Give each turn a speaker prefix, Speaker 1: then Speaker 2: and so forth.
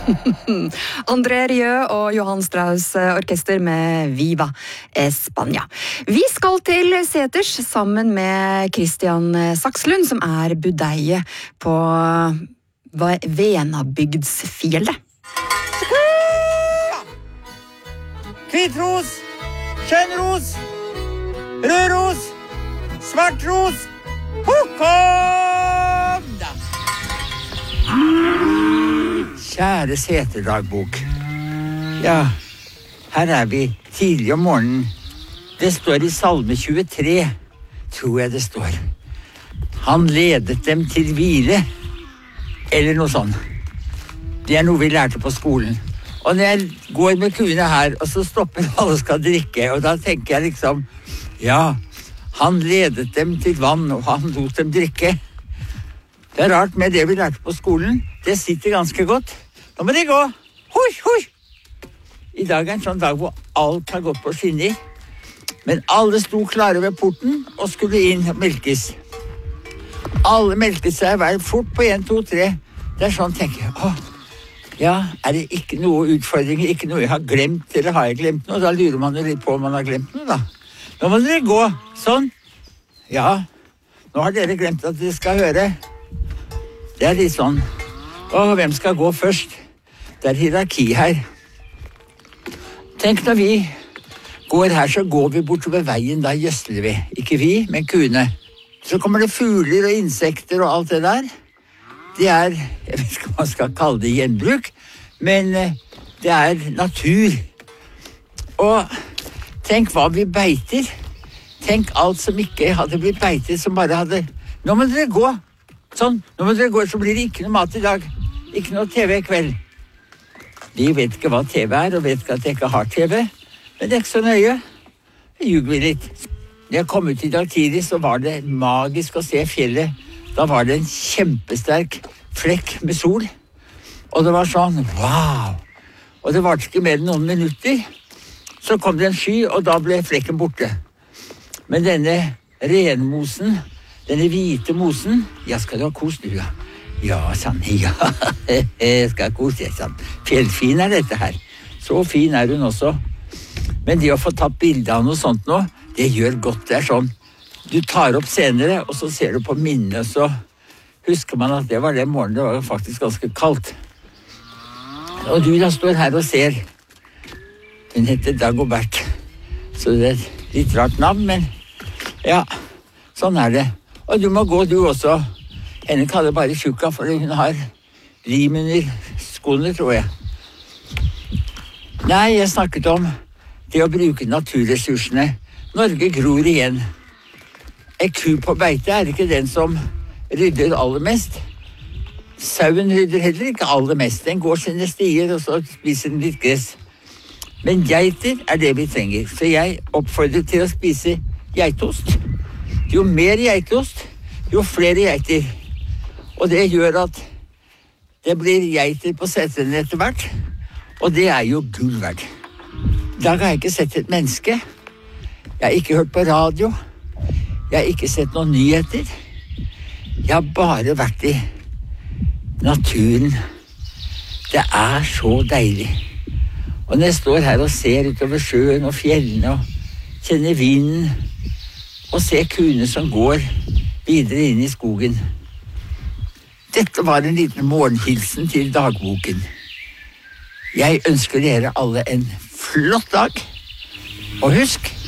Speaker 1: André Rieu og Johan Strauss orkester med Viva España. Vi skal til Seters sammen med Christian Sakslund, som budeie på Venabygdsfjellet.
Speaker 2: Kvitros, skjønnros, rødros, svartros. Kom da! Kjære Seterdagbok. Ja, her vi tidlig om morgenen. Det står i Salme 23, tror jeg det står. Han ledet dem til hvile, eller noe sånt. Det noe vi lærte på skolen. Og når jeg går med kuene her, og så stopper alle skal drikke, og da tenker jeg liksom, ja, han ledet dem til vann, og han lot dem drikke. Det rart med det vi lærte på skolen. Det sitter ganske godt. Nå må de gå. Hui, hui! I dag en sånn dag hvor alt har gått på skinner. Men alle sto klare ved porten og skulle inn og melkes. Alle melket seg hver fort på 1, 2, 3. Det sånn, tenker jeg. Ja, det ikke noe utfordringer, ikke noe jeg har glemt, eller har jeg glemt noe? Da lurer man jo litt på om man har glemt noe, da. Nå må dere gå. Sånn. Ja, nå har dere glemt at dere skal høre. Det litt sånn. Og hvem skal gå først? Det hierarki her. Tenk når vi går her, så går vi bortover veien, da gjøsler vi. Ikke vi, men kuene. Så kommer det fugler og insekter og alt det der. Det jeg vet ikke hva man skal kalle det gjenbruk, men det natur. Og tenk hva vi beiter. Tenk alt som ikke hadde blitt beitet, som bare hadde... Nå må dere gå. Sånn, nå må dere gå, så blir det ikke noe mat i dag. Ikke noe TV i kveld. De vet ikke hva TV og vet ikke at jeg ikke har TV. Men det ikke så nøye. Jeg ljuger vi litt. Når jeg kom ut i dag tidlig, så var det magisk å se fjellet. Da var det en kjempesterk flekk med sol. Og det var sånn, wow! Og det var ikke mer enn noen minutter. Så kom det en sky, og da ble flekken borte. Men denne renmosen, denne hvite mosen, ja, skal du ha kos du, ja? Ja, sann, ja, jeg skal kose, sann. Fjellfin dette her. Så fin hun også. Men det å få tatt bilde av noe sånt nå, det gjør godt, det sånn. Du tar opp senere, og så ser du på minnet, så husker man at det var den morgenen, det var faktisk ganske kaldt. Og du da står her og ser. Hun heter Dagobert, så det litt rart navn, men ja, sånn det. Og du må gå, du også. Henne kaller bare Tjukka, for hun har lim under skoene, tror jeg. Nei, jeg snakket om det å bruke naturressursene. Norge gror igjen. En ku på beite ikke den som rydder aller mest. Sauen rydder heller ikke aller mest. Den går sine stier, og så spiser den litt gress. Men geiter det vi trenger, så jeg oppfordrer til å spise geitost. Jo mer geitost, jo flere geiter. Og det gjør at det blir geiter på setene etter hvert, og det jo gull verdt. I dag har jeg ikke sett et menneske. Jeg har ikke hørt på radio. Jeg har ikke sett noen nyheter. Jeg har bare vært i naturen. Det så deilig. Og når jeg står her og ser utover sjøen og fjellene og kjenner vinden og ser kuene som går videre inn i skogen. Dette var en liten morgenhilsen til dagboken. Jeg ønsker dere alle en flott dag. Og husk,